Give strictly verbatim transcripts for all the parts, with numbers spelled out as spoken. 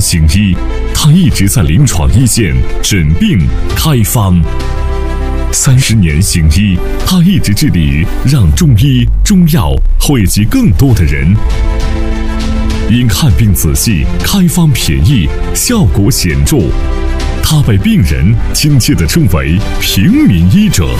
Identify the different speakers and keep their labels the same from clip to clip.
Speaker 1: 行医，他一直在临床一线诊病开方。三十年行医，他一直致力于让中医中药惠及更多的人。因看病仔细、开方便宜、效果显著，他被病人亲切地称为平民医者。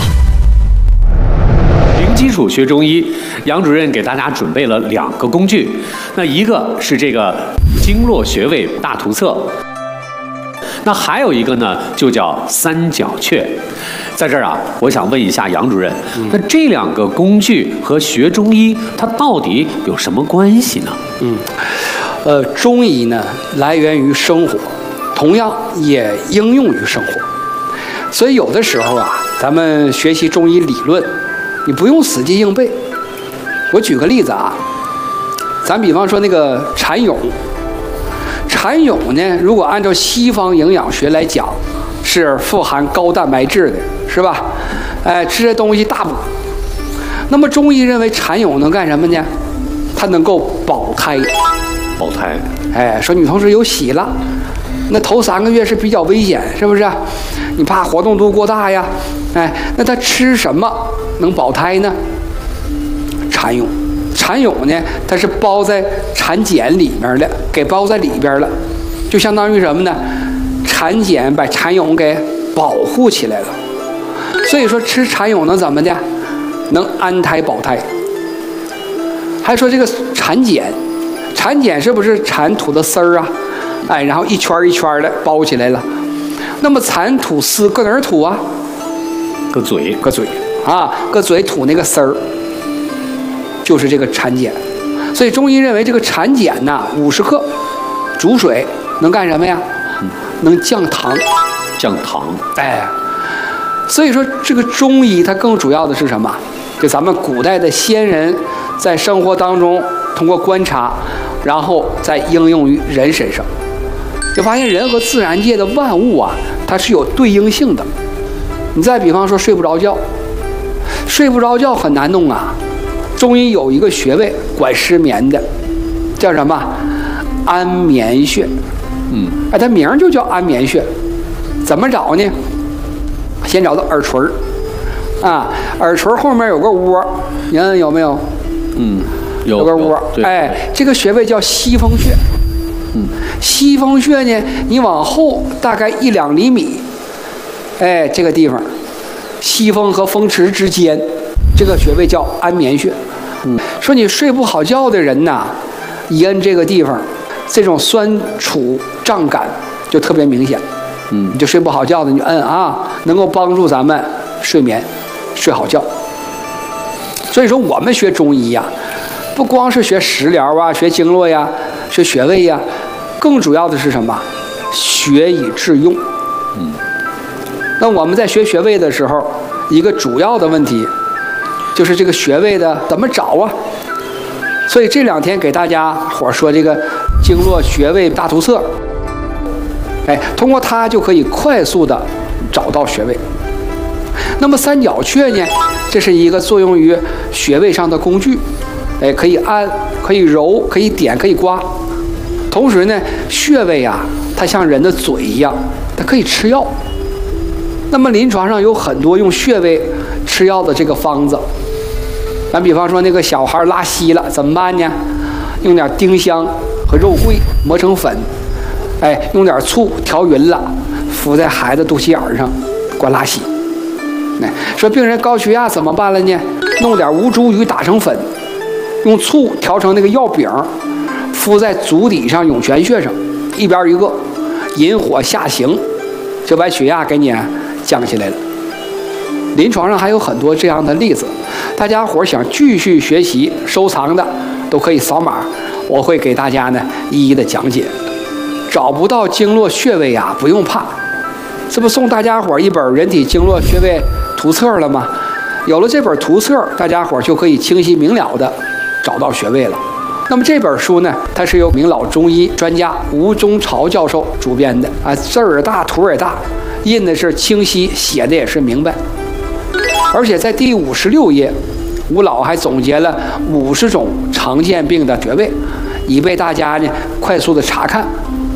Speaker 2: 零基础学中医，杨主任给大家准备了两个工具，那一个是这个经络穴位大图册，那还有一个呢，就叫三角穴。在这儿啊，我想问一下杨主任，那这两个工具和学中医它到底有什么关系呢？
Speaker 3: 嗯，呃，中医呢来源于生活，同样也应用于生活，所以有的时候啊，咱们学习中医理论，你不用死记硬背。我举个例子啊，咱比方说那个蚕蛹，蚕蛹呢，如果按照西方营养学来讲，是富含高蛋白质的，是吧？哎，吃这东西大补。那么中医认为蚕蛹能干什么呢？它能够保胎。
Speaker 2: 保胎。
Speaker 3: 哎，说女同志有喜了，那头三个月是比较危险，是不是？你怕活动度过大呀？哎，那它吃什么能保胎呢？蚕蛹。蚕蛹呢，它是包在蚕茧里面的，给包在里边了，就相当于什么呢？蚕茧把蚕蛹给保护起来了。所以说吃蚕蛹能怎么的？能安胎保胎。还说这个蚕茧，蚕茧是不是蚕吐的丝儿啊？哎，然后一圈一圈的包起来了。那么蚕吐丝搁哪儿吐啊？
Speaker 2: 搁嘴，
Speaker 3: 搁嘴啊，搁嘴吐那个丝儿，就是这个蚕茧。所以中医认为这个蚕茧呐，五十克煮水能干什么呀？能降糖。
Speaker 2: 降糖。
Speaker 3: 哎，所以说这个中医它更主要的是什么？就咱们古代的先人在生活当中通过观察，然后再应用于人身上，就发现人和自然界的万物啊，它是有对应性的。你再比方说睡不着觉，睡不着觉很难弄啊。中医有一个穴位管失眠的，叫什么？安眠穴。
Speaker 2: 嗯，
Speaker 3: 哎，它名就叫安眠穴。怎么找呢？先找到耳垂儿，啊，耳垂后面有个窝，你看有没有？
Speaker 2: 嗯，有,
Speaker 3: 有个窝。哎，这个穴位叫西风穴。
Speaker 2: 嗯，
Speaker 3: 西风穴呢，你往后大概一两厘米，哎，这个地方，西风和风池之间，这个穴位叫安眠穴。
Speaker 2: 嗯，
Speaker 3: 说你睡不好觉的人呐，一摁这个地方，这种酸楚胀感就特别明显。
Speaker 2: 嗯，
Speaker 3: 你就睡不好觉的，你摁啊，能够帮助咱们睡眠，睡好觉。所以说我们学中医呀，不光是学食疗啊，学经络呀，学穴位呀，更主要的是什么？学以致用。
Speaker 2: 嗯，
Speaker 3: 那我们在学穴位的时候，一个主要的问题就是这个穴位的怎么找啊？所以这两天给大家伙说这个经络穴位大图册。哎，通过它就可以快速的找到穴位。那么三角穴呢，这是一个作用于穴位上的工具，哎，可以按，可以揉，可以点，可以刮。同时呢，穴位啊，它像人的嘴一样，它可以吃药。那么临床上有很多用穴位吃药的这个方子。咱比方说那个小孩拉稀了，怎么办呢？用点丁香和肉桂磨成粉。哎，用点醋调匀了，敷在孩子肚脐眼上，管拉稀。哎，说病人高血压怎么办了呢？弄点吴茱萸打成粉，用醋调成那个药饼，敷在足底上涌泉穴上，一边一个，引火下行，就把血压给你降下来了。临床上还有很多这样的例子，大家伙想继续学习收藏的，都可以扫码，我会给大家呢一一的讲解。找不到经络穴位啊，不用怕，这不送大家伙一本人体经络穴位图册了吗？有了这本图册，大家伙就可以清晰明了的找到穴位了。那么这本书呢，它是由名老中医专家吴中朝教授主编的啊，字儿大，图也大，印的是清晰，写的也是明白。而且在第五十六页，吴老还总结了五十种常见病的穴位，以备大家呢快速的查看。